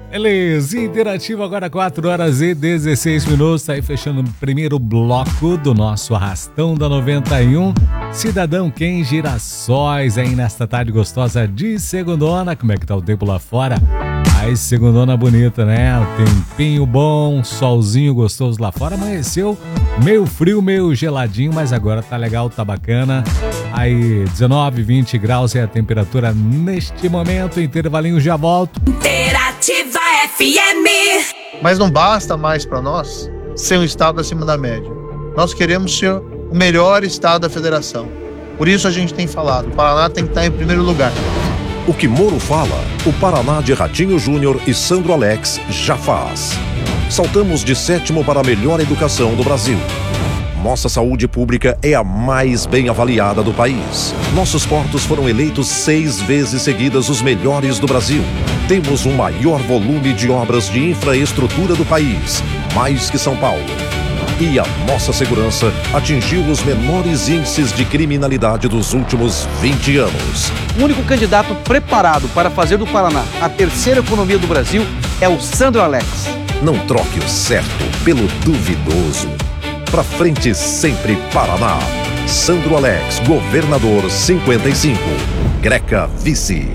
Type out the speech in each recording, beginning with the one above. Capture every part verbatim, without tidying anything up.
Beleza, interativo agora quatro horas e dezesseis minutos, tá aí fechando o primeiro bloco do nosso Arrastão da noventa e um. Cidadão Ken Girassóis aí nesta tarde gostosa de segundona. Como é que tá o tempo lá fora? Ai, segundona bonita, né? O tempinho bom, solzinho gostoso lá fora. Amanheceu meio frio, meio geladinho, mas agora tá legal, tá bacana. Aí, dezenove, vinte graus é a temperatura neste momento. Intervalinho, já volto. Interativa F M. Mas não basta mais para nós ser um estado acima da média. Nós queremos ser o melhor estado da federação. Por isso a gente tem falado, o Paraná tem que estar em primeiro lugar. O que Moro fala, o Paraná de Ratinho Júnior e Sandro Alex já faz. Saltamos de sétimo para a melhor educação do Brasil. Nossa saúde pública é a mais bem avaliada do país. Nossos portos foram eleitos seis vezes seguidas os melhores do Brasil. Temos o maior volume de obras de infraestrutura do país, mais que São Paulo. E a nossa segurança atingiu os menores índices de criminalidade dos últimos vinte anos. O único candidato preparado para fazer do Paraná a terceira economia do Brasil é o Sandro Alex. Não troque o certo pelo duvidoso. Pra frente sempre, Paraná. Sandro Alex, governador cinquenta e cinco. Greca, vice.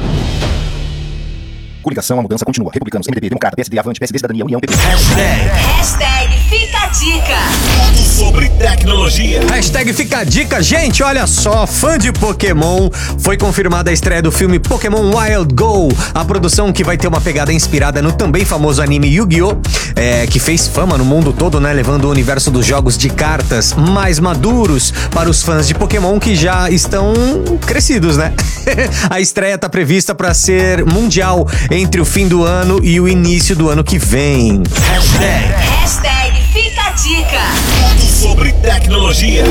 Coligação, a mudança continua. Republicanos, M D B, Democrata, P S D, Avante, P S D, Cidadania, União, P P. Hashtag. Hashtag fica a dica. Tudo sobre tecnologia. Hashtag fica a dica. Gente, olha só, fã de Pokémon, foi confirmada a estreia do filme Pokémon Wild Go. A produção que vai ter uma pegada inspirada no também famoso anime Yu-Gi-Oh! É, que fez fama no mundo todo, né? Levando o universo dos jogos de cartas mais maduros para os fãs de Pokémon que já estão crescidos, né? A estreia tá prevista para ser mundial entre o fim do ano e o início do ano que vem. Hashtag. Hashtag fica a dica. Tudo sobre tecnologia.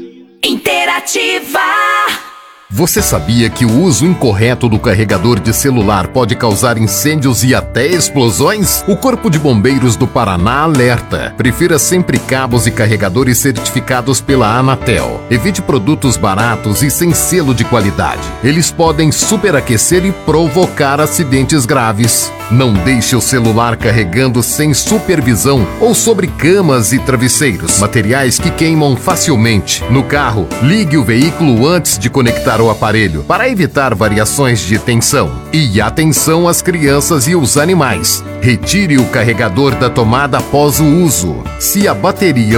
Interativa. Você sabia que o uso incorreto do carregador de celular pode causar incêndios e até explosões? O Corpo de Bombeiros do Paraná alerta. Prefira sempre cabos e carregadores certificados pela Anatel. Evite produtos baratos e sem selo de qualidade. Eles podem superaquecer e provocar acidentes graves. Não deixe o celular carregando sem supervisão ou sobre camas e travesseiros, materiais que queimam facilmente. No carro, ligue o veículo antes de conectar o aparelho para evitar variações de tensão. E atenção às crianças e os animais. Retire o carregador da tomada após o uso. Se a bateria